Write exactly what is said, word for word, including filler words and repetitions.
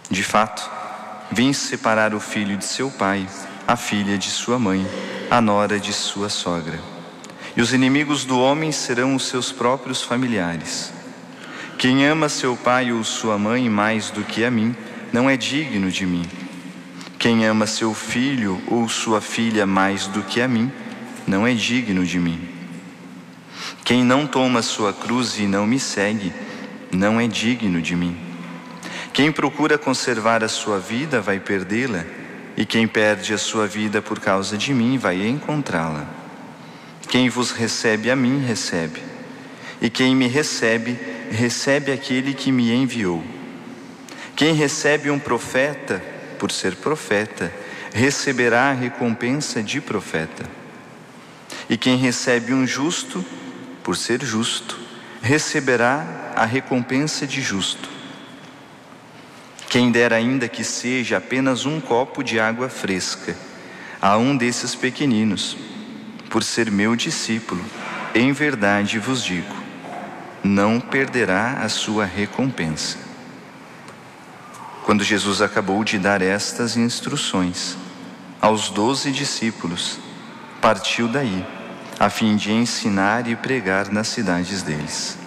De fato, vim separar o filho de seu pai, a filha de sua mãe, a nora de sua sogra. E os inimigos do homem serão os seus próprios familiares. Quem ama seu pai ou sua mãe mais do que a mim, não é digno de mim. Quem ama seu filho ou sua filha mais do que a mim, não é digno de mim. Quem não toma sua cruz e não me segue, não é digno de mim. Quem procura conservar a sua vida vai perdê-la, e quem perde a sua vida por causa de mim vai encontrá-la. Quem vos recebe a mim, recebe, e quem me recebe, recebe aquele que me enviou. Quem recebe um profeta, por ser profeta, receberá a recompensa de profeta. E quem recebe um justo, por ser justo, receberá a recompensa de justo. Quem der ainda que seja apenas um copo de água fresca a um desses pequeninos, por ser meu discípulo, em verdade vos digo, não perderá a sua recompensa. Quando Jesus acabou de dar estas instruções aos doze discípulos, partiu daí, a fim de ensinar e pregar nas cidades deles.